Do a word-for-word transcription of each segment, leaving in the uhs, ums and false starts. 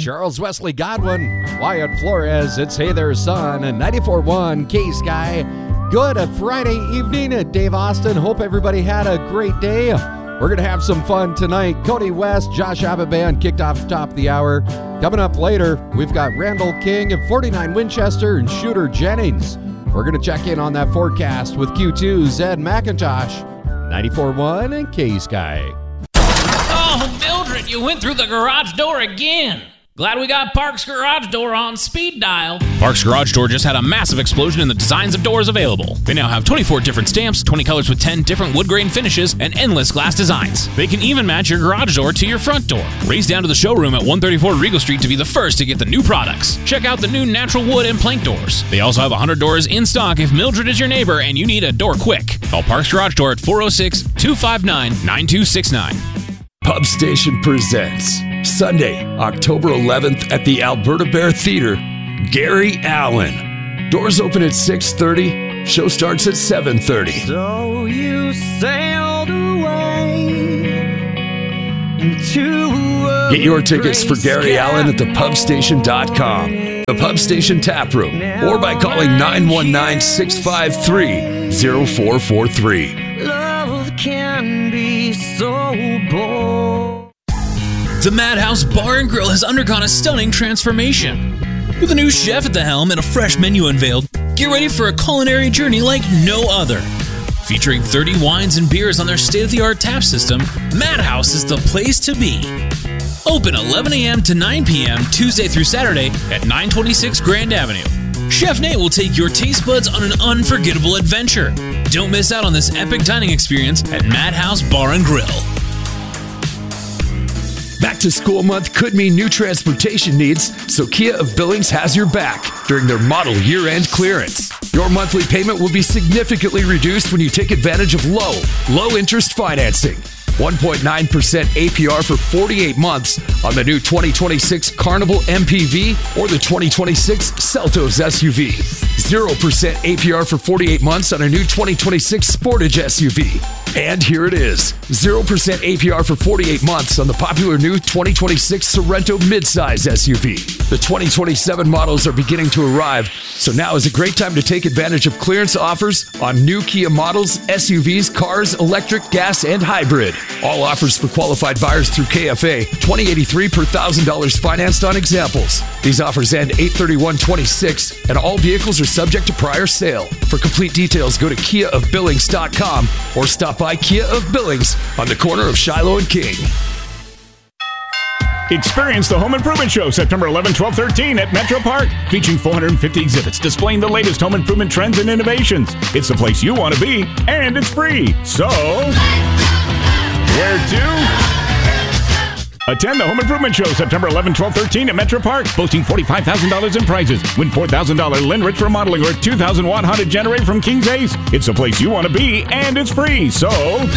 Charles Wesley Godwin, Wyatt Flores, it's Hey There Son, and ninety-four point one K-Sky. Good a Friday evening at Dave Austin. Hope everybody had a great day. We're going to have some fun tonight. Cody West, Josh Abbott Band kicked off the top of the hour. Coming up later, we've got Randall King of forty-nine Winchester and Shooter Jennings. We're going to check in on that forecast with Q two's Ed McIntosh, ninety-four point one and K-Sky. Oh, Mildred, you went through the garage door again. Glad we got Parks Garage Door on speed dial. Parks Garage Door just had a massive explosion in the designs of doors available. They now have twenty-four different stamps, twenty colors with ten different wood grain finishes, and endless glass designs. They can even match your garage door to your front door. Race down to the showroom at one thirty-four Regal Street to be the first to get the new products. Check out the new natural wood and plank doors. They also have one hundred doors in stock if Mildred is your neighbor and you need a door quick. Call Parks Garage Door at four oh six, two five nine, nine two six nine. Pub Station presents Sunday, October eleventh at the Alberta Bear Theater, Gary Allan. Doors open at six thirty, show starts at seven thirty. So you sailed away into a Get your tickets for Gary Allan at the pub station dot com, the Pub Station Tap Room, or by calling nine one nine, six five three, zero four four three. Love can be so bold. The Madhouse Bar and Grill has undergone a stunning transformation. With a new chef at the helm and a fresh menu unveiled, get ready for a culinary journey like no other. Featuring thirty wines and beers on their state-of-the-art tap system, Madhouse is the place to be. Open eleven a.m. to nine p.m. Tuesday through Saturday at nine twenty-six Grand Avenue. Chef Nate will take your taste buds on an unforgettable adventure. Don't miss out on this epic dining experience at Madhouse Bar and Grill. Back to school month could mean new transportation needs, so Kia of Billings has your back during their model year-end clearance. Your monthly payment will be significantly reduced when you take advantage of low, low-interest financing. one point nine percent A P R for forty-eight months on the new twenty twenty-six Carnival M P V or the twenty twenty-six Seltos S U V. zero percent A P R for forty-eight months on a new twenty twenty-six Sportage S U V. And here it is, zero percent A P R for forty-eight months on the popular new twenty twenty-six Sorento midsize S U V. The twenty twenty-seven models are beginning to arrive, so now is a great time to take advantage of clearance offers on new Kia models, S U Vs, cars, electric, gas, and hybrid. All offers for qualified buyers through K F A, twenty eighty-three per one thousand dollars financed on examples. These offers end eight thirty-one twenty-six, and all vehicles are subject to prior sale. For complete details, go to kia of billings dot com or stop by Kia of Billings on the corner of Shiloh and King. Experience the Home Improvement Show September eleventh, twelfth, thirteenth at Metro Park, featuring four hundred fifty exhibits displaying the latest home improvement trends and innovations. It's the place you want to be, and it's free. So, where to? Attend the Home Improvement Show September eleventh, twelfth, thirteenth at Metro Park, boasting forty-five thousand dollars in prizes. Win four thousand dollars Lindrich remodeling or a two thousand watt Honda generator from King's Ace. It's the place you want to be, and it's free. So,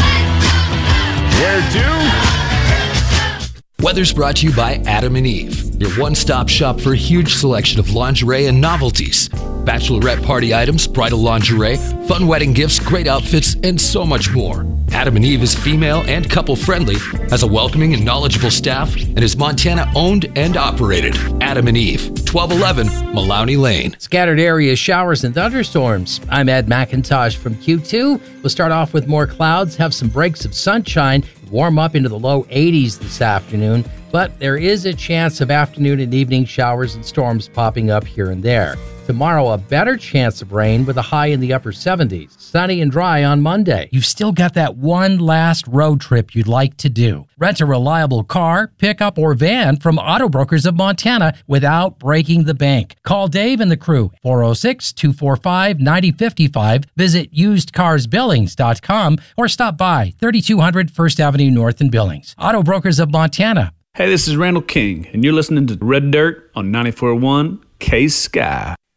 where to? Weather's brought to you by Adam and Eve, your one-stop shop for a huge selection of lingerie and novelties. Bachelorette party items, bridal lingerie, fun wedding gifts, great outfits, and so much more. Adam and Eve is female and couple-friendly, has a welcoming and knowledgeable staff, and is Montana-owned and operated. Adam and Eve, twelve eleven Maloney Lane. Scattered area showers and thunderstorms. I'm Ed McIntosh from Q two. We'll start off with more clouds, have some breaks of sunshine, warm up into the low eighties this afternoon, but there is a chance of afternoon and evening showers and storms popping up here and there. Tomorrow, a better chance of rain with a high in the upper seventies. Sunny and dry on Monday. You've still got that one last road trip you'd like to do. Rent a reliable car, pickup, or van from Auto Brokers of Montana without breaking the bank. Call Dave and the crew, four oh six, two four five, nine oh five five. Visit used cars billings dot com or stop by thirty-two hundred First Avenue North in Billings. Auto Brokers of Montana. Hey, this is Randall King, and you're listening to Red Dirt on ninety-four point one K-Sky.